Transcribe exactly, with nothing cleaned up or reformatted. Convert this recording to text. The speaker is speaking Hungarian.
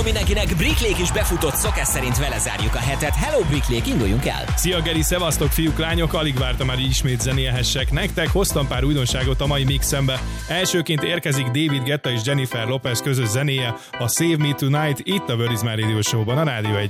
Hello mindenkinek, Bricklék is befutott, szokás szerint vele zárjuk a hetet. Hello Bricklék, induljunk el! Szia Geri, szevasztok fiúk, lányok, alig vártam már, ismét zenélhessek nektek. Hoztam pár újdonságot a mai mixembe. Elsőként érkezik David Guetta és Jennifer Lopez közös zenéje, a Save Me Tonight, itt a Where Is My Radio Show-ban, a Rádió egyen.